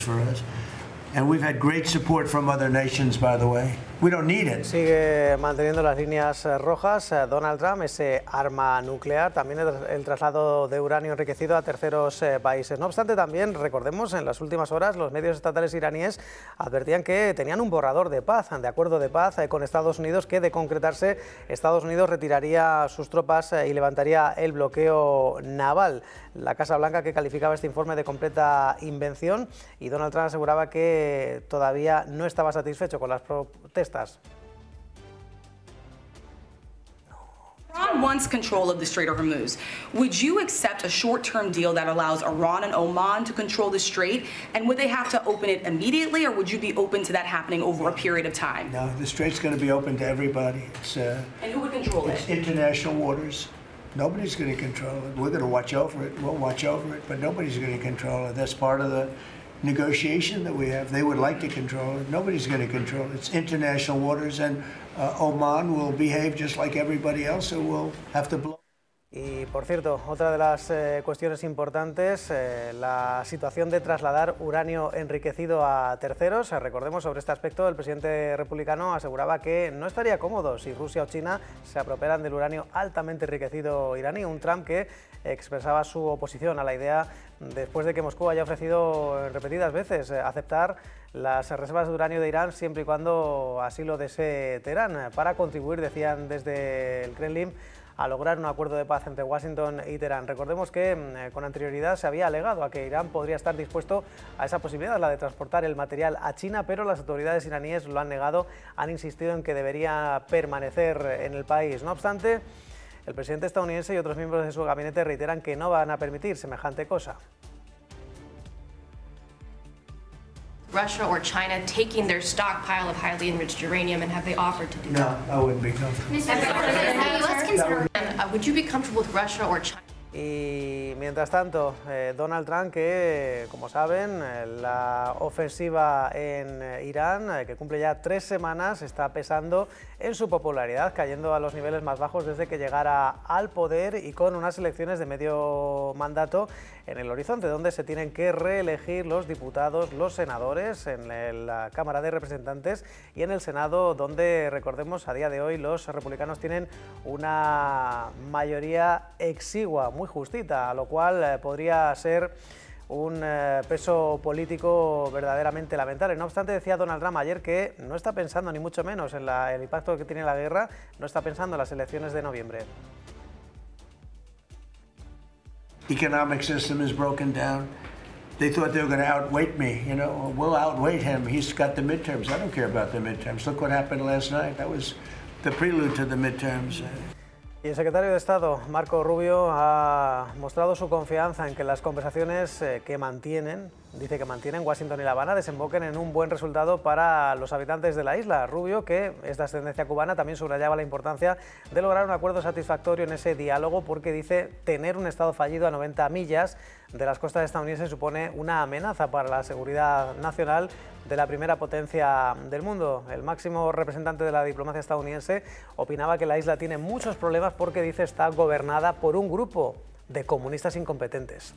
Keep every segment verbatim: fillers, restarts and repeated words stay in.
for us. And we've had great support from other nations, by the way. We don't need it. Sigue manteniendo las líneas rojas Donald Trump, ese arma nuclear, también el, el traslado de uranio enriquecido a terceros eh, países. No obstante, también recordemos, en las últimas horas los medios estatales iraníes advertían que tenían un borrador de paz, de acuerdo de paz eh, con Estados Unidos, que de concretarse Estados Unidos retiraría sus tropas eh, y levantaría el bloqueo naval. La Casa Blanca, que calificaba este informe de completa invención, y Donald Trump aseguraba que todavía no estaba satisfecho con las protestas. Iran wants control of the Strait of Hormuz. Would you accept a short-term deal that allows Iran and Oman to control the strait? And would they have to open it immediately, or would you be open to that happening over a period of time? No, the strait's going to be open to everybody. It's, uh, and who would control it's it? International waters. Nobody's going to control it. We're going to watch over it. We'll watch over it, but nobody's going to control it. That's part of the negotiation that we have. They would like to control it. Nobody's going to control it. It's international waters, and uh, Oman will behave just like everybody else, so we'll have to blow. Y por cierto, otra de las eh, cuestiones importantes, eh, la situación de trasladar uranio enriquecido a terceros. Eh, recordemos, sobre este aspecto, el presidente republicano aseguraba que no estaría cómodo si Rusia o China se apropiaran del uranio altamente enriquecido iraní. Un Trump que expresaba su oposición a la idea después de que Moscú haya ofrecido repetidas veces eh, aceptar las reservas de uranio de Irán siempre y cuando así lo desee Teherán, para contribuir, decían desde el Kremlin, a lograr un acuerdo de paz entre Washington y Teherán. Recordemos que eh, con anterioridad se había alegado a que Irán podría estar dispuesto a esa posibilidad, la de transportar el material a China, pero las autoridades iraníes lo han negado, han insistido en que debería permanecer en el país. No obstante, el presidente estadounidense y otros miembros de su gabinete reiteran que no van a permitir semejante cosa. Russia or China taking their stockpile of highly enriched uranium, and have they offered to do that? No, I wouldn't be comfortable. Mister President, let's consider, uh, would you be comfortable with Russia or China? Y mientras tanto, eh, Donald Trump, que como saben, eh, la ofensiva en eh, Irán, eh, que cumple ya tres semanas, está pesando en su popularidad, cayendo a los niveles más bajos desde que llegara al poder, y con unas elecciones de medio mandato en el horizonte, donde se tienen que reelegir los diputados, los senadores en la Cámara de Representantes y en el Senado, donde, recordemos, a día de hoy los republicanos tienen una mayoría exigua, muy justita, lo cual eh, podría ser un eh, peso político verdaderamente lamentable. No obstante, decía Donald Trump ayer que no está pensando ni mucho menos en la, el impacto que tiene la guerra, no está pensando en las elecciones de noviembre. Economic system is broken down. They thought they were going to outweight me. You know, we'll outweight him. He's got the midterms. I don't care about the midterms. Look what happened last night. That was the prelude to the midterms. Y el secretario de Estado, Marco Rubio, ha mostrado su confianza en que las conversaciones eh, que mantienen, dice que mantienen Washington y La Habana, desemboquen en un buen resultado para los habitantes de la isla. Rubio, que es de ascendencia cubana, también subrayaba la importancia de lograr un acuerdo satisfactorio en ese diálogo, porque dice tener un Estado fallido a noventa millas de las costas estadounidenses supone una amenaza para la seguridad nacional de la primera potencia del mundo. El máximo representante de la diplomacia estadounidense opinaba que la isla tiene muchos problemas porque, dice, está gobernada por un grupo de comunistas incompetentes.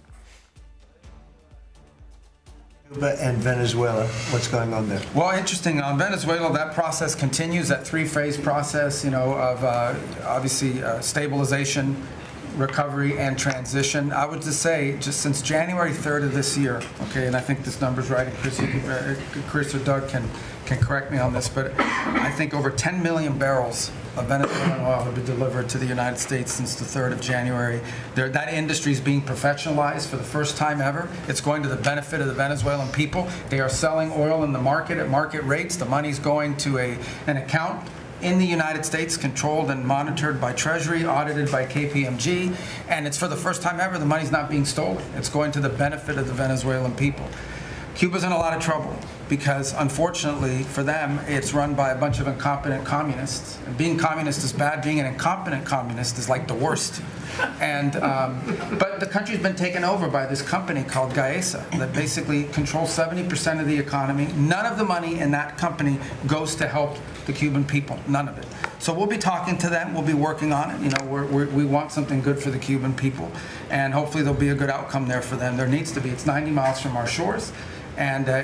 And Venezuela, what's going on there? Well, interesting. On Venezuela, that process continues, that three-phase process, you know, of uh, obviously uh, stabilization, recovery, and transition. I would just say, just since January third of this year, okay, and I think this number's right, and Chris, you can, uh, Chris or Doug can, can correct me on this, but I think over ten million barrels of Venezuelan oil have been delivered to the United States since the third of January. There, that industry is being professionalized for the first time ever. It's going to the benefit of the Venezuelan people. They are selling oil in the market at market rates. The money's going to a, an account in the United States, controlled and monitored by Treasury, audited by K P M G, and it's for the first time ever the money's not being stolen. It's going to the benefit of the Venezuelan people. Cuba's in a lot of trouble because, unfortunately for them, it's run by a bunch of incompetent communists. And being communist is bad. Being an incompetent communist is like the worst. And um, but the country's been taken over by this company called Gaesa that basically controls seventy percent of the economy. None of the money in that company goes to help the Cuban people. None of it. So we'll be talking to them. We'll be working on it. You know, we're, we're, we want something good for the Cuban people, and hopefully there'll be a good outcome there for them. There needs to be. It's ninety miles from our shores. And uh,